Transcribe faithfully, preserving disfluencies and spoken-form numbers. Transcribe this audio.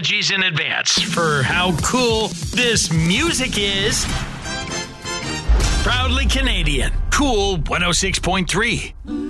apologies in advance for how cool this music is. Proudly Canadian. Cool one oh six point three.